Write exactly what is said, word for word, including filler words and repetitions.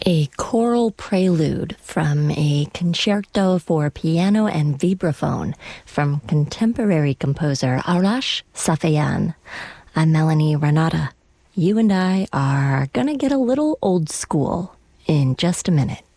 a choral prelude from a concerto for piano and vibraphone from contemporary composer Arash Safeyan. I'm Melanie Renata. You and I are gonna get a little old school in just a minute.